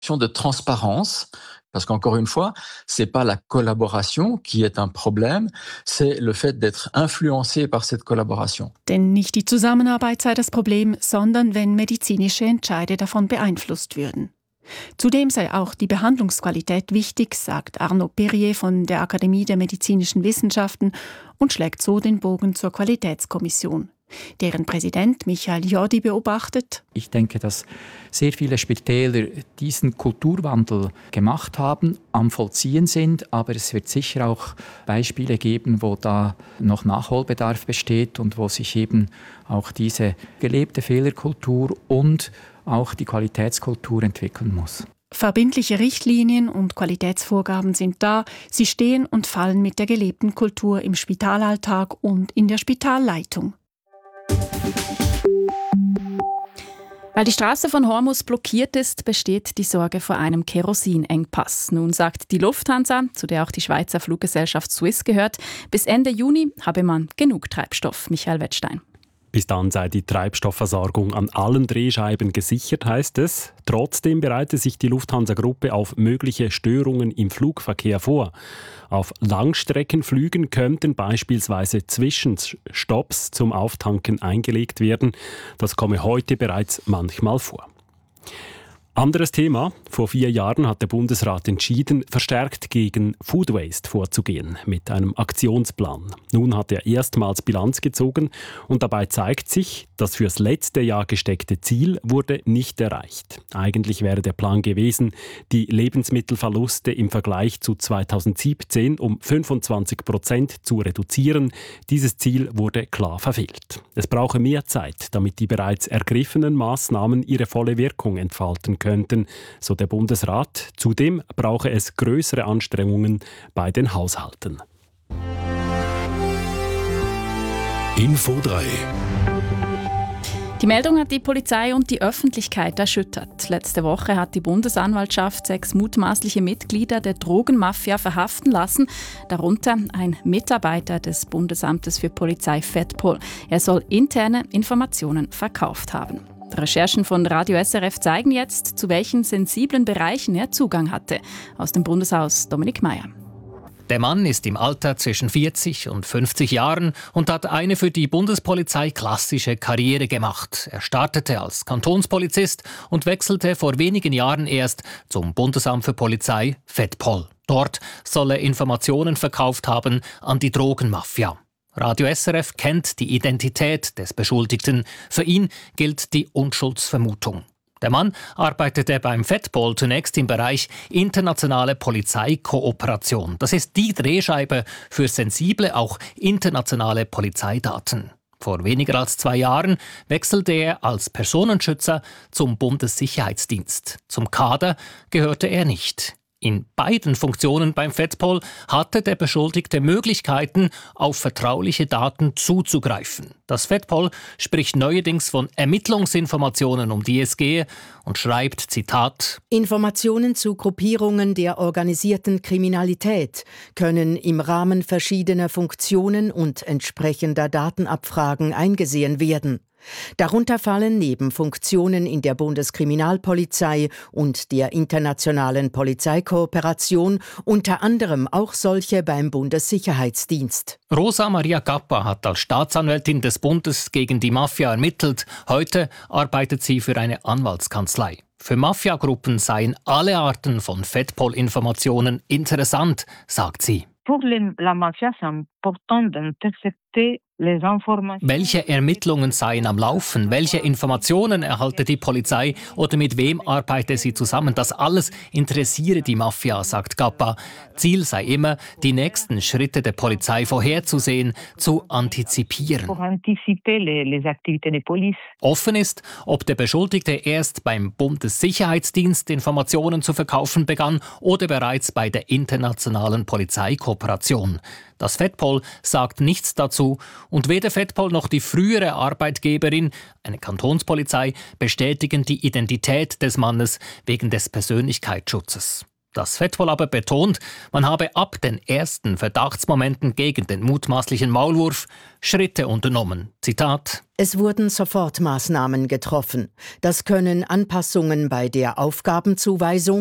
De transparence, parce qu'encore une fois, c'est pas la collaboration qui est un problème, c'est le fait d'être influencé par cette collaboration. Denn nicht die Zusammenarbeit sei das Problem, sondern wenn medizinische Entscheide davon beeinflusst würden. Zudem sei auch die Behandlungsqualität wichtig, sagt Arnaud Perrier von der Akademie der Medizinischen Wissenschaften und schlägt so den Bogen zur Qualitätskommission. Deren Präsident Michael Jordi beobachtet: Ich denke, dass sehr viele Spitäler diesen Kulturwandel gemacht haben, am Vollziehen sind, aber es wird sicher auch Beispiele geben, wo da noch Nachholbedarf besteht und wo sich eben auch diese gelebte Fehlerkultur und auch die Qualitätskultur entwickeln muss. Verbindliche Richtlinien und Qualitätsvorgaben sind da. Sie stehen und fallen mit der gelebten Kultur im Spitalalltag und in der Spitalleitung. Weil die Straße von Hormuz blockiert ist, besteht die Sorge vor einem Kerosinengpass. Nun sagt die Lufthansa, zu der auch die Schweizer Fluggesellschaft Swiss gehört, bis Ende Juni habe man genug Treibstoff. Michael Wettstein. Bis dann sei die Treibstoffversorgung an allen Drehscheiben gesichert, heißt es. Trotzdem bereitet sich die Lufthansa-Gruppe auf mögliche Störungen im Flugverkehr vor. Auf Langstreckenflügen könnten beispielsweise Zwischenstopps zum Auftanken eingelegt werden. Das komme heute bereits manchmal vor. Anderes Thema. Vor 4 Jahren hat der Bundesrat entschieden, verstärkt gegen Food Waste vorzugehen, mit einem Aktionsplan. Nun hat er erstmals Bilanz gezogen und dabei zeigt sich, das fürs letzte Jahr gesteckte Ziel wurde nicht erreicht. Eigentlich wäre der Plan gewesen, die Lebensmittelverluste im Vergleich zu 2017 um 25% zu reduzieren. Dieses Ziel wurde klar verfehlt. Es brauche mehr Zeit, damit die bereits ergriffenen Maßnahmen ihre volle Wirkung entfalten könnten, so der Bundesrat. Zudem brauche es größere Anstrengungen bei den Haushalten. Info 3. Die Meldung hat die Polizei und die Öffentlichkeit erschüttert. Letzte Woche hat die Bundesanwaltschaft 6 mutmaßliche Mitglieder der Drogenmafia verhaften lassen, darunter ein Mitarbeiter des Bundesamtes für Polizei FEDPOL. Er soll interne Informationen verkauft haben. Recherchen von Radio SRF zeigen jetzt, zu welchen sensiblen Bereichen er Zugang hatte. Aus dem Bundeshaus Dominik Meyer. Der Mann ist im Alter zwischen 40 und 50 Jahren und hat eine für die Bundespolizei klassische Karriere gemacht. Er startete als Kantonspolizist und wechselte vor wenigen Jahren erst zum Bundesamt für Polizei FEDPOL. Dort soll er Informationen verkauft haben an die Drogenmafia. Radio SRF kennt die Identität des Beschuldigten. Für ihn gilt die Unschuldsvermutung. Der Mann arbeitete beim FEDPOL zunächst im Bereich internationale Polizeikooperation. Das ist die Drehscheibe für sensible, auch internationale Polizeidaten. Vor weniger als 2 Jahren wechselte er als Personenschützer zum Bundessicherheitsdienst. Zum Kader gehörte er nicht. In beiden Funktionen beim FEDPOL hatte der Beschuldigte Möglichkeiten, auf vertrauliche Daten zuzugreifen. Das FEDPOL spricht neuerdings von Ermittlungsinformationen, um die es gehe, und schreibt, Zitat: Informationen zu Gruppierungen der organisierten Kriminalität können im Rahmen verschiedener Funktionen und entsprechender Datenabfragen eingesehen werden. Darunter fallen neben Funktionen in der Bundeskriminalpolizei und der internationalen Polizeikooperation unter anderem auch solche beim Bundessicherheitsdienst. Rosa Maria Cappa hat als Staatsanwältin des Bundes gegen die Mafia ermittelt. Heute arbeitet sie für eine Anwaltskanzlei. Für Mafiagruppen seien alle Arten von FEDPOL-Informationen interessant, sagt sie. Welche Ermittlungen seien am Laufen? Welche Informationen erhalte die Polizei oder mit wem arbeite sie zusammen? Das alles interessiere die Mafia, sagt Cappa. Ziel sei immer, die nächsten Schritte der Polizei vorherzusehen, zu antizipieren. Offen ist, ob der Beschuldigte erst beim Bundessicherheitsdienst Informationen zu verkaufen begann oder bereits bei der internationalen Polizeikooperation. Das FEDPOL sagt nichts dazu und weder FEDPOL noch die frühere Arbeitgeberin, eine Kantonspolizei, bestätigen die Identität des Mannes wegen des Persönlichkeitsschutzes. Das Fedpol aber betont, man habe ab den ersten Verdachtsmomenten gegen den mutmaßlichen Maulwurf Schritte unternommen. Zitat: Es wurden Sofortmaßnahmen getroffen. Das können Anpassungen bei der Aufgabenzuweisung,